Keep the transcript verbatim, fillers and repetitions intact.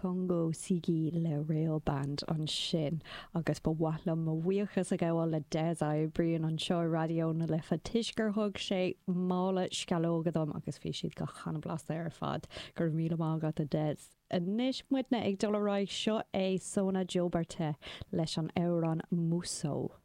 Congo Sigi le réal band an sin agus ba wathlam mo bhuíochas a gabháil le dez a brion an seo radio na lifa tuisgur thug sé mála scalógadm agus fi siad go chana blas ar fad gur míle mágad a dez. Anis muidna ag dolarráid seo é Sona Gilberte leis an Euron Muso.